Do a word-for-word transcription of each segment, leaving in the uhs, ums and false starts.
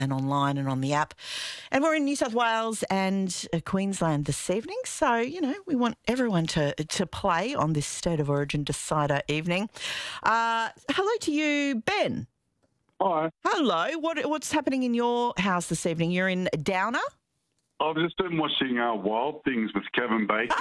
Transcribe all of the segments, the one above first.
and online and on the app. And we're in New South Wales and uh, Queensland this evening. So, you know, we want everyone to, to play on this State of Origin Decider evening. Uh, hello to you, Ben. Hi. Hello. What, what's happening in your house this evening? You're in Downer? I've just been watching uh, Wild Things with Kevin Bacon.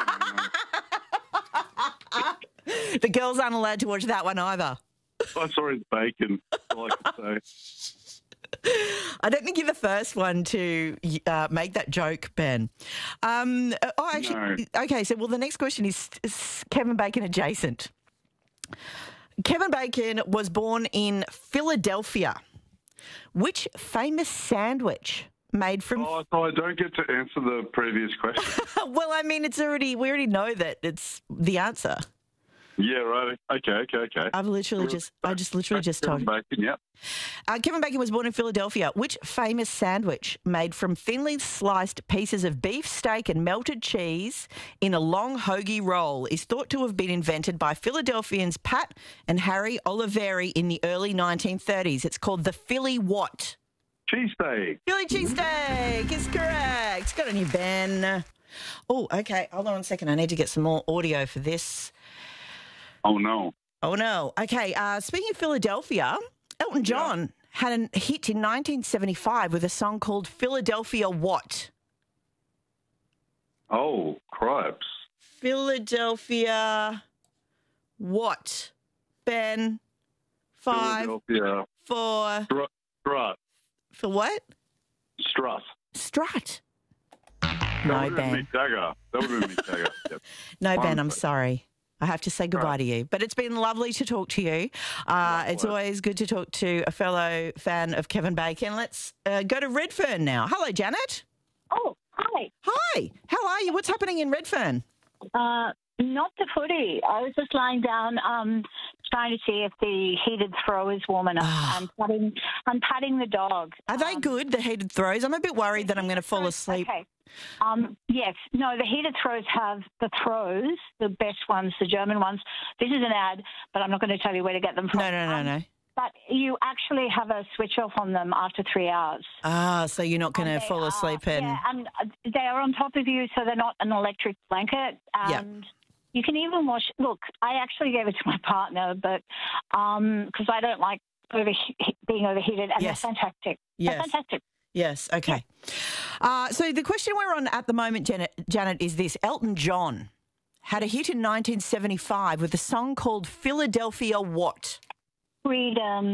The girls aren't allowed to watch that one either. I saw his bacon, I like to say. I don't think you're the first one to uh, make that joke, Ben. Um, oh, actually, No. Okay, so, well, the next question is, is Kevin Bacon adjacent. Kevin Bacon was born in Philadelphia. Which famous sandwich made from... Oh, so I don't get to answer the previous question. Well, I mean, it's already... We already know that it's the answer. Yeah, right. Okay, okay, okay. I've literally just... I just literally just told Kevin you. Bacon, yep. Uh, Kevin Bacon was born in Philadelphia. Which famous sandwich made from thinly sliced pieces of beef steak and melted cheese in a long hoagie roll is thought to have been invented by Philadelphians Pat and Harry Oliveri in the early nineteen thirties? It's called the Philly what? Cheesesteak. Philly cheesesteak is correct. Got on you, Ben. Oh, okay. Hold on one second. I need to get some more audio for this. Oh, no. Oh, no. Okay. Uh, speaking of Philadelphia, Elton John yeah. had a hit in nineteen seventy-five with a song called Philadelphia What? Oh, cripes. Philadelphia what? Ben? Five. Philadelphia. Four. Str- Strut. For what? Strut. Strut. That No, would have Ben. been Mick Jagger. That would have been Mick Jagger. Yep. No, Fine, Ben, I'm but- sorry. I have to say goodbye Right. to you. But it's been lovely to talk to you. Uh, it's always good to talk to a fellow fan of Kevin Bacon. Let's uh, go to Redfern now. Hello, Janet. Oh, hi. Hi. How are you? What's happening in Redfern? Uh, not the footy. I was just lying down um, trying to see if the heated throw is warm enough. I'm patting, I'm patting the dog. Are they Um, good, the heated throws? I'm a bit worried that I'm going to fall asleep. Okay. Um, yes. No, the heated throws have the throws, the best ones, the German ones. This is an ad, but I'm not going to tell you where to get them from. No, no, no, Um, no. But you actually have a switch off on them after three hours. Ah, so you're not going to And they fall are- asleep and... Yeah, and they are on top of you, so they're not an electric blanket. And Yeah. you can even wash... Look, I actually gave it to my partner, but because I don't like over, being overheated, and Yes. they're fantastic. Yes. They're fantastic. Yes, okay. Uh, so the question we're on at the moment, Janet, Janet, is this. Elton John had a hit in nineteen seventy-five with a song called Philadelphia what? Freedom.